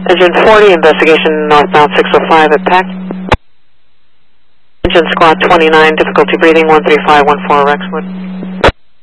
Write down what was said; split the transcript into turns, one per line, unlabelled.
Engine 40, investigation northbound 605 at PAC. Engine squad 29, difficulty breathing 13514 Rexwood.